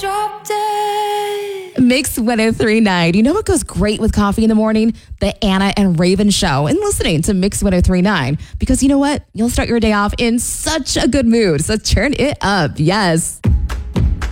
Drop dead. Mix 1039. You know what goes great with coffee in the morning? The Anna and Raven Show. And listening to Mix 1039. Because you know what? You'll start your day off in such a good mood. So turn it up. Yes.